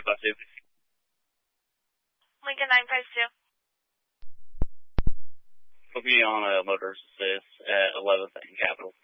952. Lincoln 952. Put me on a motorist assist at 11th and Capitol.